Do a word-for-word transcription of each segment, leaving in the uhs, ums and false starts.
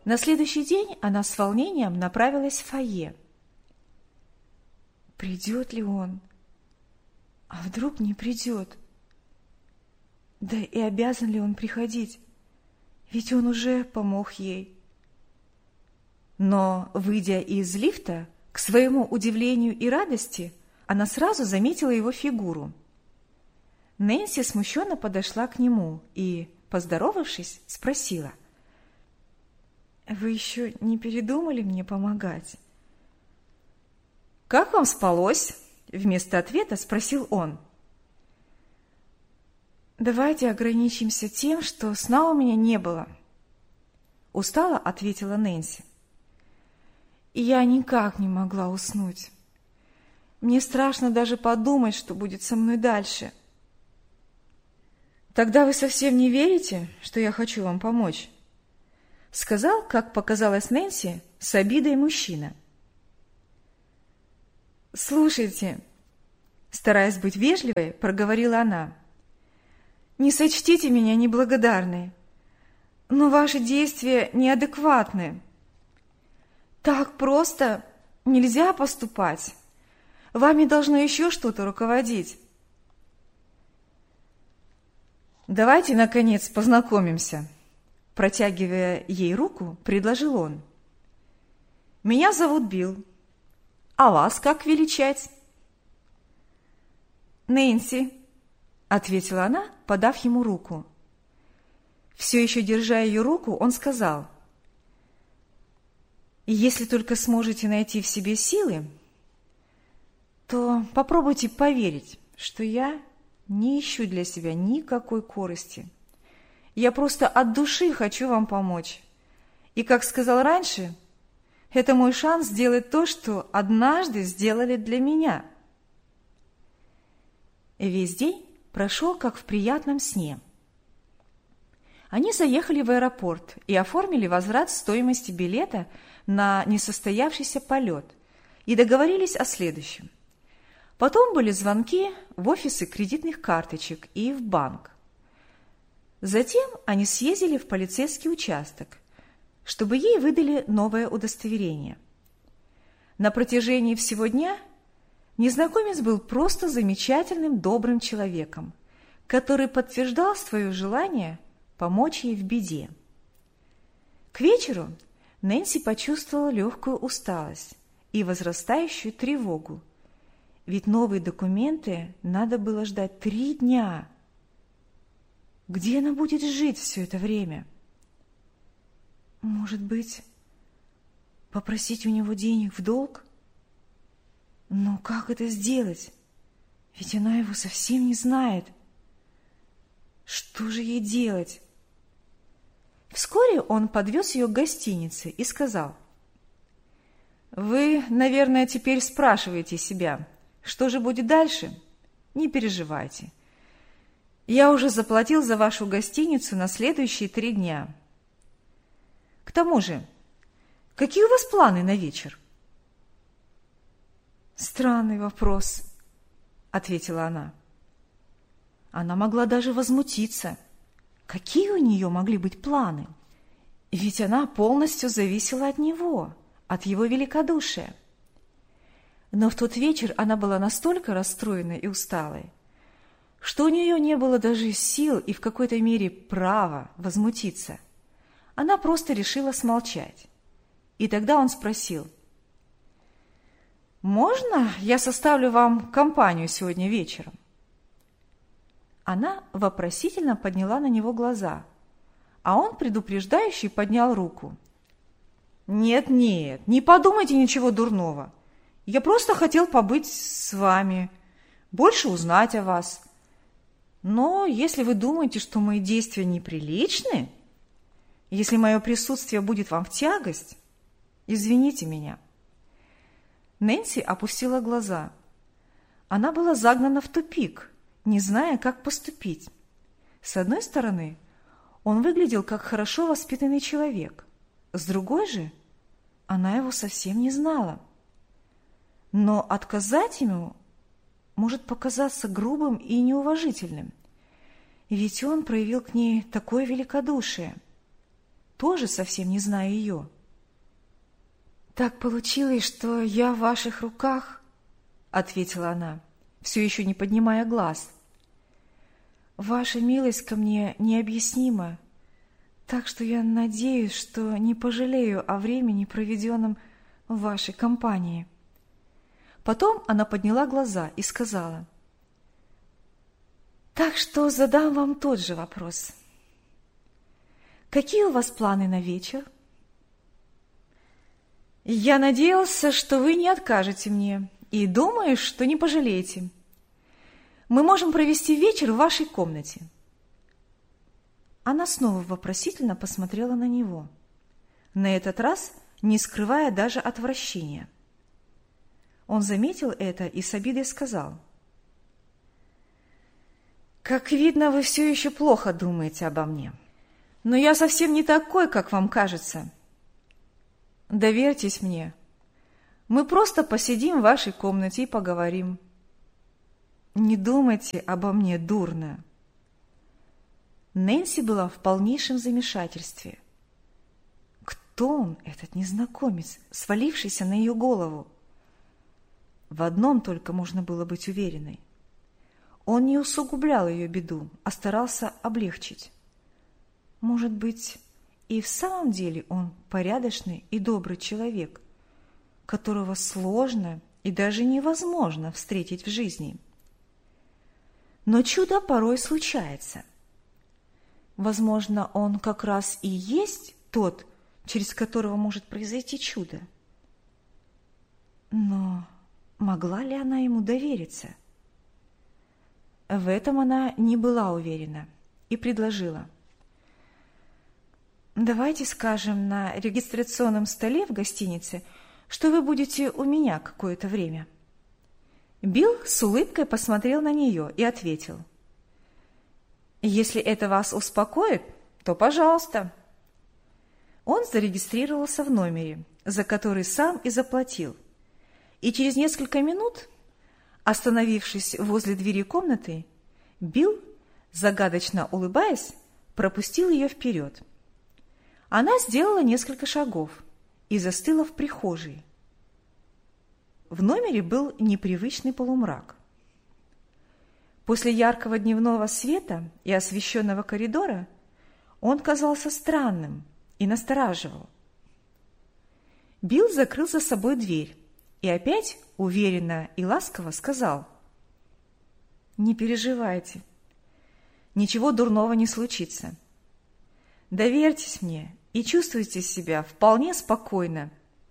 На следующий день она с волнением направилась в фойе. Придет ли он? А вдруг не придет? Да и обязан ли он приходить? Ведь он уже помог ей. Но, выйдя из лифта, к своему удивлению и радости, она сразу заметила его фигуру. Нэнси смущенно подошла к нему и, поздоровавшись, спросила: «Вы еще не передумали мне помогать?» «Как вам спалось?» — вместо ответа спросил он. «Давайте ограничимся тем, что сна у меня не было», — устало ответила Нэнси. «И я никак не могла уснуть. Мне страшно даже подумать, что будет со мной дальше». «Тогда вы совсем не верите, что я хочу вам помочь?» — сказал, как показалось Нэнси, с обидой мужчина. «Слушайте», — стараясь быть вежливой, проговорила она, — «не сочтите меня неблагодарной, но ваши действия неадекватны. Так просто нельзя поступать. Вами должно еще что-то руководить». «Давайте, наконец, познакомимся», — протягивая ей руку, предложил он. «Меня зовут Билл. А вас как величать?» «Нэнси», — ответила она, подав ему руку. Все еще держа ее руку, он сказал: «Если только сможете найти в себе силы, то попробуйте поверить, что я не ищу для себя никакой корысти. Я просто от души хочу вам помочь. И, как сказал раньше, это мой шанс сделать то, что однажды сделали для меня». Весь день прошел, как в приятном сне. Они заехали в аэропорт и оформили возврат стоимости билета на несостоявшийся полет и договорились о следующем. Потом были звонки в офисы кредитных карточек и в банк. Затем они съездили в полицейский участок, чтобы ей выдали новое удостоверение. На протяжении всего дня незнакомец был просто замечательным, добрым человеком, который подтверждал свое желание помочь ей в беде. К вечеру Нэнси почувствовала легкую усталость и возрастающую тревогу, ведь новые документы надо было ждать три дня. Где она будет жить все это время? Может быть, попросить у него денег в долг? Но как это сделать? Ведь она его совсем не знает. Что же ей делать? Вскоре он подвез ее к гостинице и сказал: «Вы, наверное, теперь спрашиваете себя, что же будет дальше? Не переживайте. Я уже заплатил за вашу гостиницу на следующие три дня. К тому же, какие у вас планы на вечер?» «Странный вопрос», — ответила она. Она могла даже возмутиться. Какие у нее могли быть планы? Ведь она полностью зависела от него, от его великодушия. Но в тот вечер она была настолько расстроенной и усталой, что у нее не было даже сил и в какой-то мере права возмутиться. Она просто решила смолчать. И тогда он спросил: «Можно я составлю вам компанию сегодня вечером?» Она вопросительно подняла на него глаза, а он предупреждающе поднял руку. «Нет, нет, не подумайте ничего дурного. Я просто хотел побыть с вами, больше узнать о вас. Но если вы думаете, что мои действия неприличны, если мое присутствие будет вам в тягость, извините меня». Нэнси опустила глаза. Она была загнана в тупик, не зная, как поступить. С одной стороны, он выглядел как хорошо воспитанный человек, с другой же, она его совсем не знала. Но отказать ему может показаться грубым и неуважительным, ведь он проявил к ней такое великодушие. тоже совсем не зная ее. «Так получилось, что я в ваших руках», — ответила она, все еще не поднимая глаз. «Ваша милость ко мне необъяснима, так что я надеюсь, что не пожалею о времени, проведенном в вашей компании». Потом она подняла глаза и сказала: «Так что задам вам тот же вопрос. Какие у вас планы на вечер?» «Я надеялся, что вы не откажете мне, и думаю, что не пожалеете. Мы можем провести вечер в вашей комнате». Она снова вопросительно посмотрела на него, на этот раз не скрывая даже отвращения. Он заметил это и с обидой сказал: «Как видно, вы все еще плохо думаете обо мне. Но я совсем не такой, как вам кажется. Доверьтесь мне. Мы просто посидим в вашей комнате и поговорим. Не думайте обо мне дурно». Нэнси была в полнейшем замешательстве. Кто он, этот незнакомец, свалившийся на ее голову? В одном только можно было быть уверенной. Он не усугублял ее беду, а старался облегчить. Может быть, и в самом деле он порядочный и добрый человек, которого сложно и даже невозможно встретить в жизни. Но чудо порой случается. Возможно, он как раз и есть тот, через которого может произойти чудо. Но могла ли она ему довериться? В этом она не была уверена и предложила: «Давайте скажем на регистрационном столе в гостинице, что вы будете у меня какое-то время». Билл с улыбкой посмотрел на нее и ответил: «Если это вас успокоит, то пожалуйста». Он зарегистрировался в номере, за который сам и заплатил, и через несколько минут, остановившись возле двери комнаты, Билл, загадочно улыбаясь, пропустил ее вперед. Она сделала несколько шагов и застыла в прихожей. В номере был непривычный полумрак. После яркого дневного света и освещенного коридора он казался странным и настораживал. Билл закрыл за собой дверь и опять уверенно и ласково сказал: «Не переживайте, ничего дурного не случится. Доверьтесь мне и чувствуйте себя вполне спокойно».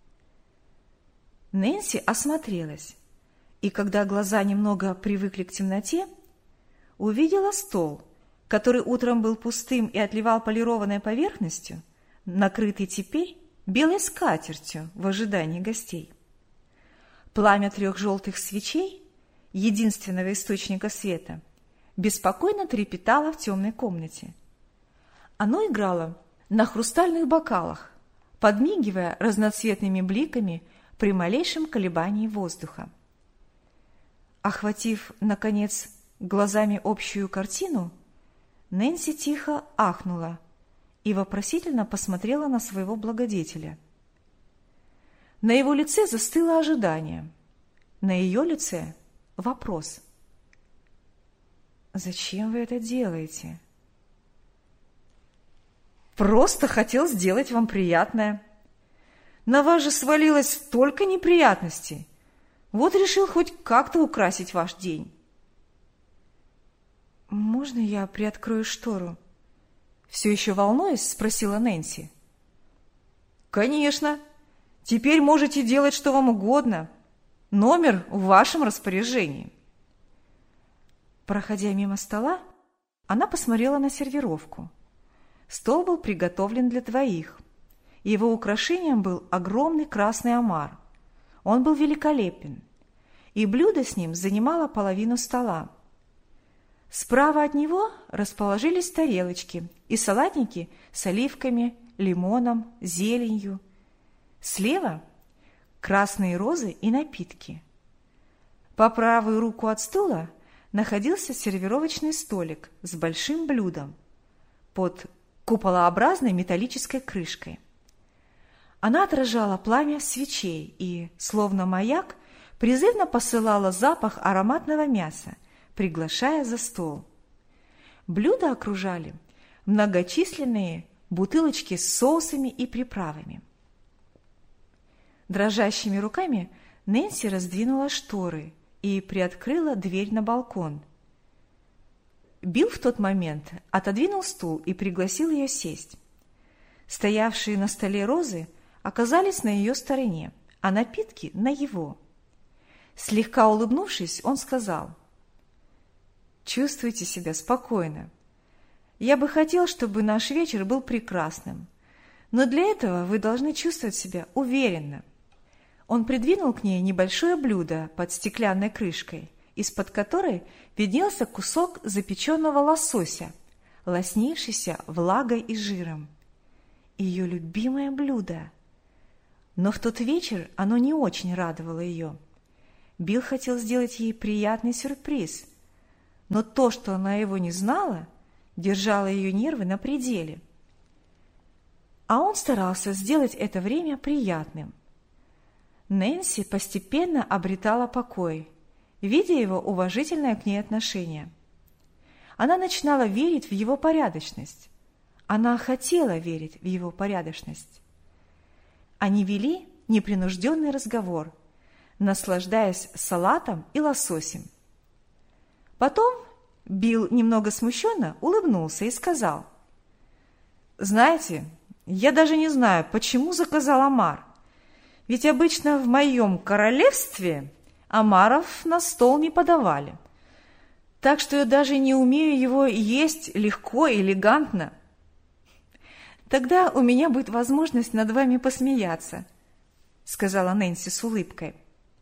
Нэнси осмотрелась, и когда глаза немного привыкли к темноте, увидела стол, который утром был пустым и отливал полированной поверхностью, накрытый теперь белой скатертью в ожидании гостей. Пламя трех желтых свечей, единственного источника света, беспокойно трепетало в темной комнате. Оно играло на хрустальных бокалах, подмигивая разноцветными бликами при малейшем колебании воздуха. Охватив, наконец, глазами общую картину, Нэнси тихо ахнула и вопросительно посмотрела на своего благодетеля. На его лице застыло ожидание, на ее лице — вопрос. «Зачем вы это делаете?» «Просто хотел сделать вам приятное. На вас же свалилось столько неприятностей. Вот решил хоть как-то украсить ваш день». «Можно я приоткрою штору?» Все еще волнуясь, спросила Нэнси. «Конечно. Теперь можете делать что вам угодно. Номер в вашем распоряжении». Проходя мимо стола, она посмотрела на сервировку. Стол был приготовлен для двоих. Его украшением был огромный красный омар. Он был великолепен, и блюдо с ним занимало половину стола. Справа от него расположились тарелочки и салатники с оливками, лимоном, зеленью. Слева – красные розы и напитки. По правую руку от стула находился сервировочный столик с большим блюдом, под куполообразной металлической крышкой. Она отражала пламя свечей и, словно маяк, призывно посылала запах ароматного мяса, приглашая за стол. Блюда окружали многочисленные бутылочки с соусами и приправами. Дрожащими руками Нэнси раздвинула шторы и приоткрыла дверь на балкон. Билл в тот момент отодвинул стул и пригласил ее сесть. Стоявшие на столе розы оказались на ее стороне, а напитки – на его. Слегка улыбнувшись, он сказал: «Чувствуйте себя спокойно. Я бы хотел, чтобы наш вечер был прекрасным, но для этого вы должны чувствовать себя уверенно». Он придвинул к ней небольшое блюдо под стеклянной крышкой, из-под которой виднелся кусок запеченного лосося, лоснившийся влагой и жиром. Ее любимое блюдо. Но в тот вечер оно не очень радовало ее. Билл хотел сделать ей приятный сюрприз, но то, что она его не знала, держало ее нервы на пределе. А он старался сделать это время приятным. Нэнси постепенно обретала покой, видя его уважительное к ней отношение. Она начинала верить в его порядочность. Она хотела верить в его порядочность. Они вели непринужденный разговор, наслаждаясь салатом и лососем. Потом Билл немного смущенно улыбнулся и сказал: «Знаете, я даже не знаю, почему заказал омар. Ведь обычно в моем королевстве омаров на стол не подавали. Так что я даже не умею его есть легко и элегантно. Тогда у меня будет возможность над вами посмеяться», — сказала Нэнси с улыбкой.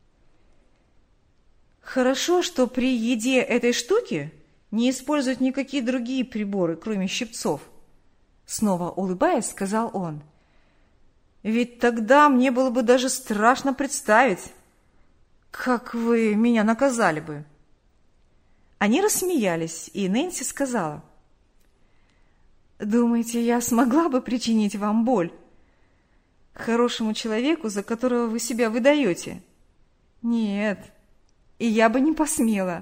«Хорошо, что при еде этой штуки не используют никакие другие приборы, кроме щипцов», — снова улыбаясь, сказал он. «Ведь тогда мне было бы даже страшно представить, как вы меня наказали бы». Они рассмеялись, и Нэнси сказала: «Думаете, я смогла бы причинить вам боль? Хорошему человеку, за которого вы себя выдаете? Нет, и я бы не посмела».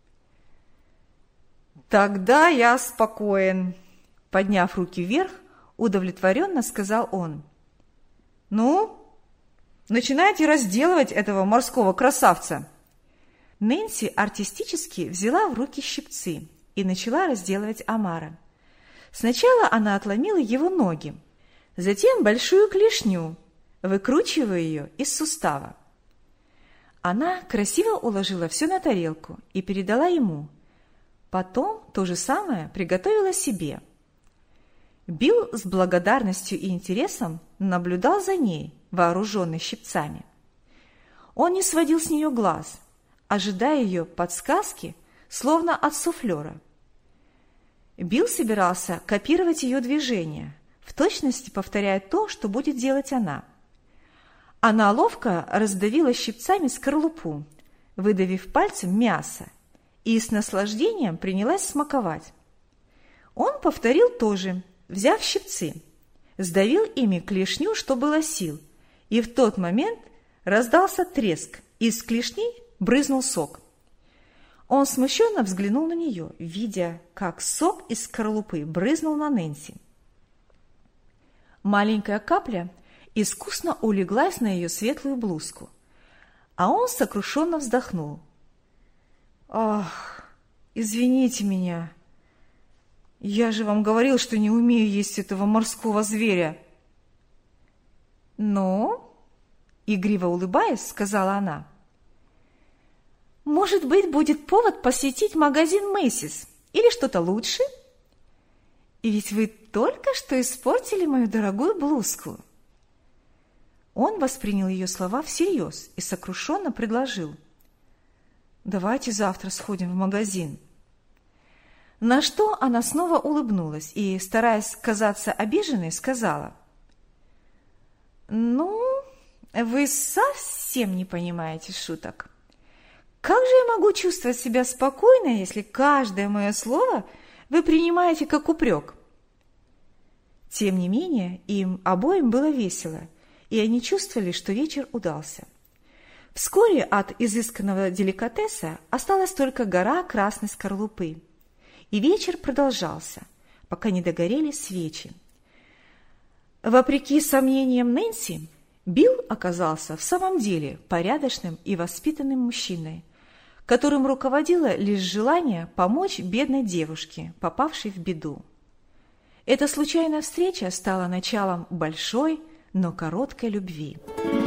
«Тогда я спокоен», — подняв руки вверх, удовлетворенно сказал он. «Ну, начинайте разделывать этого морского красавца». Нэнси артистически взяла в руки щипцы и начала разделывать омара. Сначала она отломила его ноги, затем большую клешню, выкручивая ее из сустава. Она красиво уложила все на тарелку и передала ему. Потом то же самое приготовила себе. Билл с благодарностью и интересом наблюдал за ней, вооруженный щипцами. Он не сводил с нее глаз, ожидая ее подсказки, словно от суфлера. Билл собирался копировать ее движения, в точности повторяя то, что будет делать она. Она ловко раздавила щипцами скорлупу, выдавив пальцем мясо, и с наслаждением принялась смаковать. Он повторил то же, взяв щипцы, сдавил ими клешню, что было сил, и в тот момент раздался треск, и из клешни брызнул сок. Он смущенно взглянул на нее, видя, как сок из скорлупы брызнул на Нэнси. Маленькая капля искусно улеглась на ее светлую блузку, а он сокрушенно вздохнул. «Ах, извините меня. Я же вам говорил, что не умею есть этого морского зверя». «Ну?» — игриво улыбаясь, сказала она. «Может быть, будет повод посетить магазин Мэйсис или что-то лучше? И ведь вы только что испортили мою дорогую блузку». Он воспринял ее слова всерьез и сокрушенно предложил: «Давайте завтра сходим в магазин». На что она снова улыбнулась и, стараясь казаться обиженной, сказала: «Ну, вы совсем не понимаете шуток. Как же я могу чувствовать себя спокойно, если каждое мое слово вы принимаете как упрек?» Тем не менее, им обоим было весело, и они чувствовали, что вечер удался. Вскоре от изысканного деликатеса осталась только гора красной скорлупы, и вечер продолжался, пока не догорели свечи. Вопреки сомнениям Нэнси, Билл оказался в самом деле порядочным и воспитанным мужчиной, которым руководило лишь желание помочь бедной девушке, попавшей в беду. Эта случайная встреча стала началом большой, но короткой любви.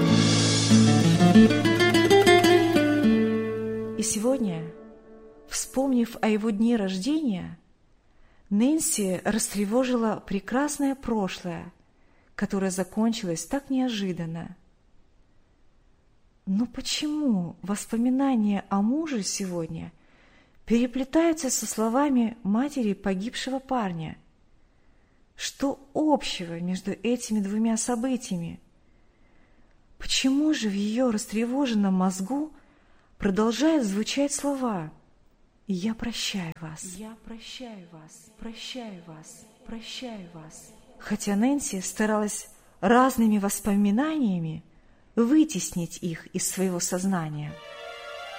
И сегодня, вспомнив о его дне рождения, Нэнси растревожила прекрасное прошлое, которое закончилось так неожиданно. Но почему воспоминания о муже сегодня переплетаются со словами матери погибшего парня? Что общего между этими двумя событиями? Почему же в ее растревоженном мозгу продолжают звучать слова «Я прощаю вас, я прощаю вас, прощаю вас, прощаю вас», хотя Нэнси старалась разными воспоминаниями вытеснить их из своего сознания.